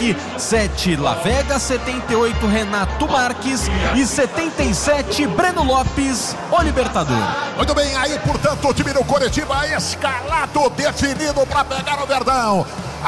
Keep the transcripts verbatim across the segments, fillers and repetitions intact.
sete, sete La Vega, setenta e oito Renato Marques e setenta e sete Breno Lopes, o Libertador. Muito bem, aí portanto o time do Coritiba escalado, definido para pegar o Verdão.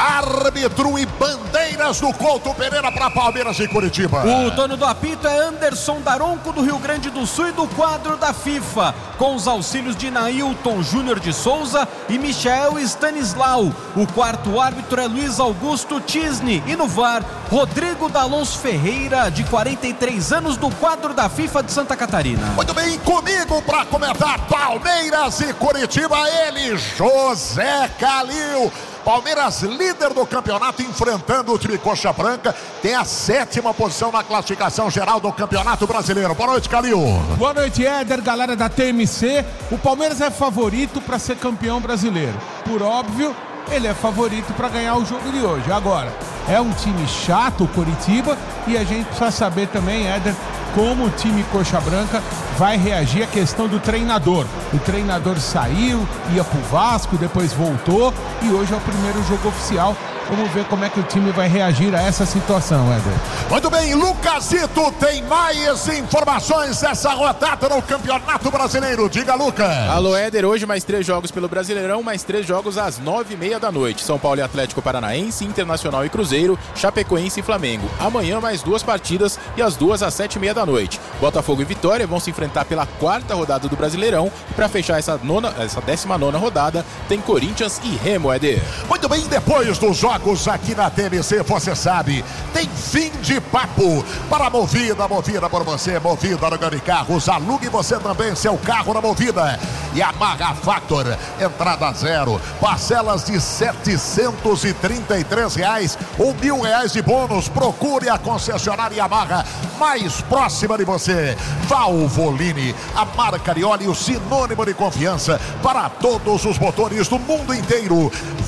Árbitro e bandeiras do Couto Pereira para Palmeiras e Coritiba. O dono do apito é Anderson Daronco, do Rio Grande do Sul e do quadro da FIFA, com os auxílios de Nailton Júnior de Souza e Michael Stanislau. O quarto árbitro é Luiz Augusto Tisni e no V A R, Rodrigo D'Alonso Ferreira, de quarenta e três anos, do quadro da FIFA de Santa Catarina. Muito bem, comigo para comentar Palmeiras e Coritiba, ele, José Calil. Palmeiras, líder do campeonato, enfrentando o time Coxa Branca, tem a sétima posição na classificação geral do Campeonato Brasileiro. Boa noite, Calil. Boa noite, Éder, galera da T M C. O Palmeiras é favorito para ser campeão brasileiro. Por óbvio, ele é favorito para ganhar o jogo de hoje. Agora, é um time chato, o Coritiba, e a gente precisa saber também, Éder, como o time Coxa Branca vai reagir à questão do treinador. O treinador saiu, ia pro Vasco, depois voltou e hoje é o primeiro jogo oficial. Vamos ver como é que o time vai reagir a essa situação, Éder. Muito bem, Lucasito tem mais informações dessa rodada no Campeonato Brasileiro. Diga, Lucas. Alô, Éder, hoje mais três jogos pelo Brasileirão, mais três jogos às nove e meia da noite. São Paulo e Atlético Paranaense, Internacional e Cruzeiro, Chapecoense e Flamengo. Amanhã mais duas partidas e as duas às sete e meia da noite. Botafogo e Vitória vão se enfrentar pela quarta rodada do Brasileirão. E para fechar essa, nona, essa décima nona rodada, tem Corinthians e Remo, Éder. Muito bem, depois dos jogos aqui na T M C, você sabe, tem fim de papo para a Movida, Movida por você, Movida no Carros, alugue você também seu carro na Movida. E a Yamaha Factor, entrada zero, parcelas de setecentos e trinta e três reais ou mil reais de bônus. Procure a concessionária Yamaha mais próxima de você. Valvoline, a marca Arioli, o sinônimo de confiança para todos os motores do mundo inteiro.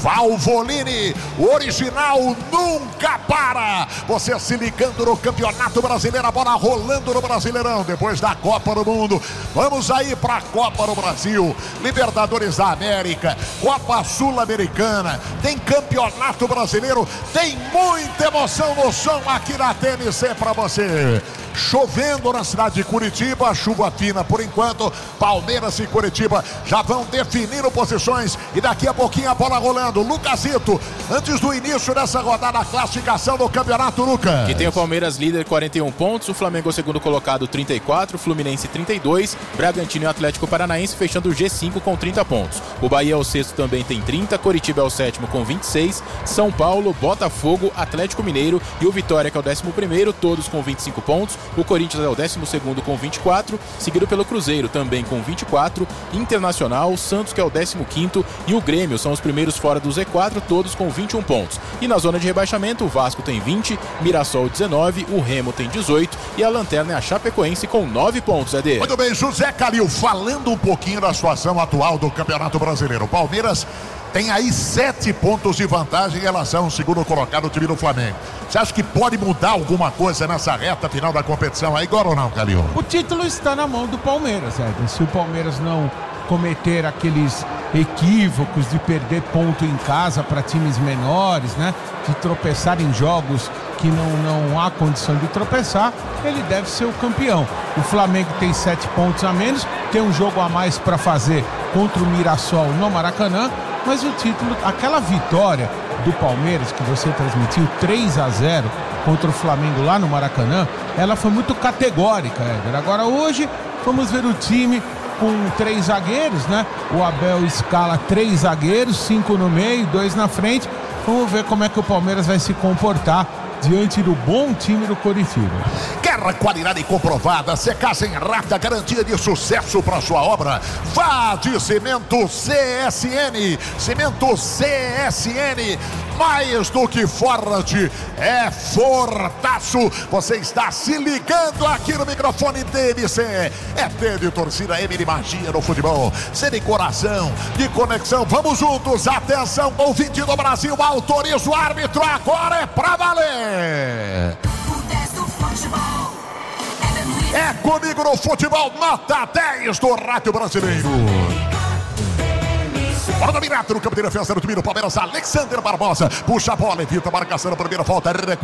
Valvoline, o original nunca para. Você se ligando no Campeonato Brasileiro, a bola rolando no Brasileirão depois da Copa do Mundo. Vamos aí para a Copa do Brasil, Libertadores da América, Copa Sul-Americana, tem Campeonato Brasileiro, tem muita emoção no som aqui na T M C para você. Chovendo na cidade de Curitiba, chuva fina por enquanto. Palmeiras e Curitiba já vão definindo posições e daqui a pouquinho a bola rolando. Lucasito, antes do início dessa rodada, a classificação do campeonato, Lucas. Que tem o Palmeiras líder, quarenta e um pontos, o Flamengo segundo colocado, trinta e quatro, Fluminense trinta e dois, Bragantino e Atlético Paranaense fechando o G cinco com trinta pontos. O Bahia é o sexto, também tem trinta, Coritiba é o sétimo com vinte e seis, São Paulo, Botafogo, Atlético Mineiro e o Vitória, que é o décimo primeiro, todos com vinte e cinco pontos. O Corinthians é o décimo segundo com vinte e quatro, seguido pelo Cruzeiro também com vinte e quatro, Internacional, Santos, que é o décimo quinto, e o Grêmio são os primeiros fora do Z quatro, todos com vinte e um pontos. E na zona de rebaixamento, o Vasco tem vinte, Mirassol dezenove, o Remo tem dezoito e a lanterna é a Chapecoense com nove pontos, Ed. Muito bem, José Calil, falando um pouquinho da situação atual do Campeonato Brasileiro. O Palmeiras tem aí sete pontos de vantagem em relação ao segundo colocado, o time do Flamengo. Você acha que pode mudar alguma coisa nessa reta final da competição aí, agora ou não, Calil? O título está na mão do Palmeiras, Éder. Se o Palmeiras não cometer aqueles equívocos de perder ponto em casa para times menores, né? De tropeçar em jogos que não, não há condição de tropeçar, ele deve ser o campeão. O Flamengo tem sete pontos a menos, tem um jogo a mais para fazer contra o Mirassol no Maracanã, mas o título, aquela vitória do Palmeiras que você transmitiu, três a zero contra o Flamengo lá no Maracanã, ela foi muito categórica, Éder. Agora hoje vamos ver o time com três zagueiros, né? O Abel escala três zagueiros, cinco no meio, dois na frente. Vamos ver como é que o Palmeiras vai se comportar diante do bom time do Coritiba. Quer qualidade comprovada, secagem rápida, garantia de sucesso para sua obra? Vá de Cimento C S N. Cimento C S N, mais do que forte, é fortaço. Você está se ligando aqui no microfone T M C. É T de torcida, M de magia no futebol, C de coração, de conexão. Vamos juntos, atenção, ouvinte do Brasil, autoriza o árbitro, agora é pra valer. É comigo no futebol, nota dez do Rádio Brasileiro. Bora dominar no campo de defesa do time do Palmeiras, Alexander Barbosa puxa a bola, evita a marcação na primeira falta.